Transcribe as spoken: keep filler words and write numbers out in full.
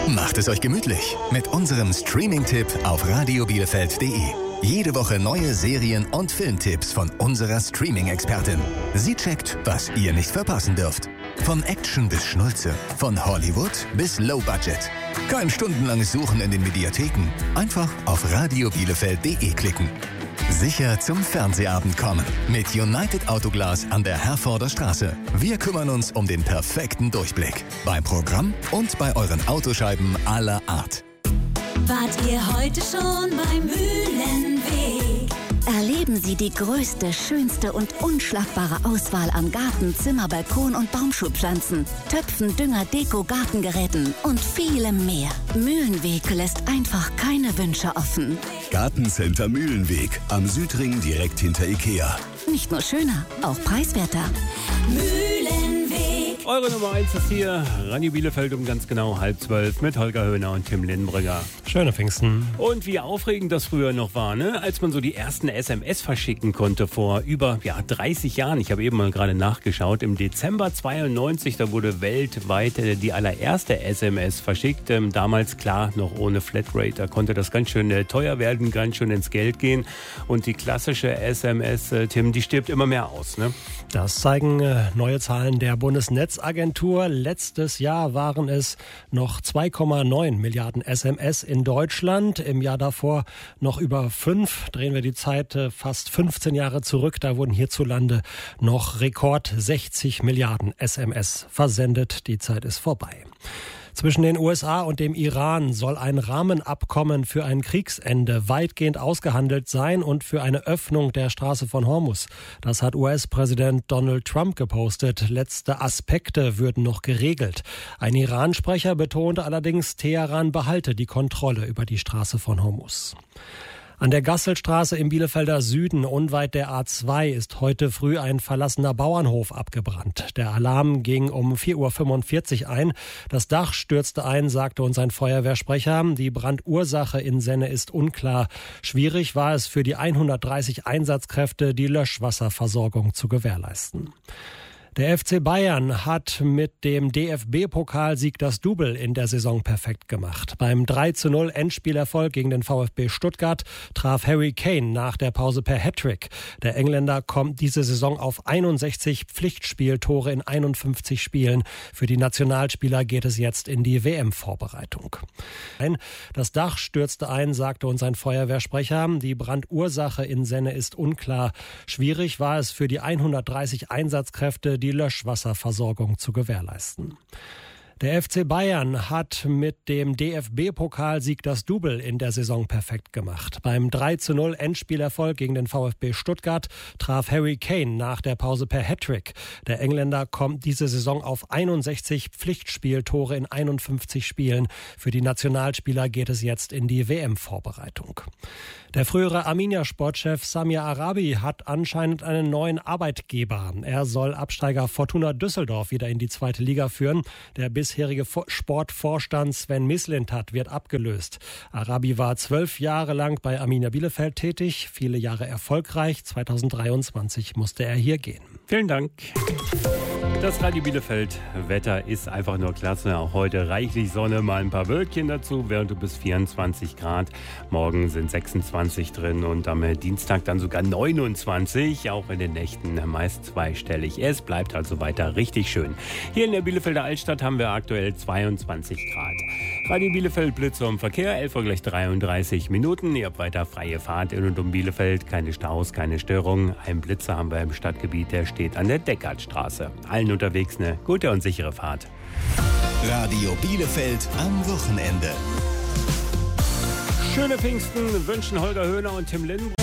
Macht es euch gemütlich mit unserem Streaming-Tipp auf radio bielefeld punkt de. Jede Woche neue Serien- und Filmtipps von unserer Streaming-Expertin. Sie checkt, was ihr nicht verpassen dürft. Von Action bis Schnulze, von Hollywood bis Low Budget. Kein stundenlanges Suchen in den Mediatheken. Einfach auf radio bielefeld punkt de klicken. Sicher zum Fernsehabend kommen. Mit United Autoglas an der Herforder Straße. Wir kümmern uns um den perfekten Durchblick. Beim Programm und bei euren Autoscheiben aller Art. Wart ihr heute schon beim Mühlenweg? Erleben Sie die größte, schönste und unschlagbare Auswahl an Garten-, Zimmer-, Balkon- und Baumschulpflanzen, Töpfen, Dünger, Deko, Gartengeräten und vielem mehr. Mühlenweg lässt einfach keine Wünsche offen. Gartencenter Mühlenweg am Südring direkt hinter Ikea. Nicht nur schöner, auch preiswerter. Mühlenweg. Eure Nummer eins ist hier, Radio Bielefeld um ganz genau halb zwölf mit Holger Höhner und Tim Lindenbrügger. Schöne Pfingsten. Und wie aufregend das früher noch war, ne? Als man so die ersten S M S verschicken konnte vor über ja, dreißig Jahren. Ich habe eben mal gerade nachgeschaut. Im Dezember zweiundneunzig, da wurde weltweit äh, die allererste S M S verschickt. Ähm, damals klar noch ohne Flatrate. Da konnte das ganz schön äh, teuer werden, ganz schön ins Geld gehen. Und die klassische S M S, äh, Tim, die stirbt immer mehr aus, ne? Das zeigen äh, neue Zahlen der Bundesnetzagentur. Letztes Jahr waren es noch zwei Komma neun Milliarden S M S in Deutschland. Im Jahr davor noch über fünf. Drehen wir die Zeit äh, fast fünfzehn Jahre zurück. Da wurden hierzulande noch Rekord sechzig Milliarden S M S versendet. Die Zeit ist vorbei. Zwischen den U S A und dem Iran soll ein Rahmenabkommen für ein Kriegsende weitgehend ausgehandelt sein und für eine Öffnung der Straße von Hormuz. Das hat U S-Präsident Donald Trump gepostet. Letzte Aspekte würden noch geregelt. Ein Iran-Sprecher betonte allerdings, Teheran behalte die Kontrolle über die Straße von Hormuz. An der Gasselstraße im Bielefelder Süden, unweit der A zwei, ist heute früh ein verlassener Bauernhof abgebrannt. Der Alarm ging um vier Uhr fünfundvierzig ein. Das Dach stürzte ein, sagte uns ein Feuerwehrsprecher. Die Brandursache in Senne ist unklar. Schwierig war es für die hundertdreißig Einsatzkräfte, die Löschwasserversorgung zu gewährleisten. Der F C Bayern hat mit dem D F B-Pokalsieg das Double in der Saison perfekt gemacht. Beim drei zu null Endspielerfolg gegen den VfB Stuttgart traf Harry Kane nach der Pause per Hattrick. Der Engländer kommt diese Saison auf einundsechzig Pflichtspieltore in einundfünfzig Spielen. Für die Nationalspieler geht es jetzt in die W M-Vorbereitung. Das Dach stürzte ein, sagte uns ein Feuerwehrsprecher. Die Brandursache in Senne ist unklar. Schwierig war es für die hundertdreißig Einsatzkräfte, die Löschwasserversorgung zu gewährleisten. Der F C Bayern hat mit dem D F B-Pokalsieg das Double in der Saison perfekt gemacht. Beim drei zu null Endspielerfolg gegen den VfB Stuttgart traf Harry Kane nach der Pause per Hattrick. Der Engländer kommt diese Saison auf einundsechzig Pflichtspieltore in einundfünfzig Spielen. Für die Nationalspieler geht es jetzt in die W M-Vorbereitung. Der frühere Arminia-Sportchef Samir Arabi hat anscheinend einen neuen Arbeitgeber. Er soll Absteiger Fortuna Düsseldorf wieder in die zweite Liga führen. Der bisherige Sportvorstand Sven Mislintat wird abgelöst. Arabi war zwölf Jahre lang bei Arminia Bielefeld tätig, viele Jahre erfolgreich. zweitausenddreiundzwanzig musste er hier gehen. Vielen Dank. Das Radio Bielefeld Wetter ist einfach nur klasse. Auch heute reichlich Sonne, mal ein paar Wölkchen dazu, während du bis vierundzwanzig Grad. Morgen sind sechsundzwanzig drin und am Dienstag dann sogar neunundzwanzig. Auch in den Nächten meist zweistellig. Es bleibt also weiter richtig schön. Hier in der Bielefelder Altstadt haben wir aktuell zweiundzwanzig Grad. Radio Bielefeld Blitze im Verkehr, elf Uhr gleich dreiunddreißig Minuten. Ihr habt weiter freie Fahrt in und um Bielefeld. Keine Staus, keine Störungen. Ein Blitzer haben wir im Stadtgebiet, der steht an der Deckartstraße. Allen unterwegs eine gute und sichere Fahrt. Radio Bielefeld am Wochenende. Schöne Pfingsten wünschen Holger Höhner und Tim Lindenbrügger.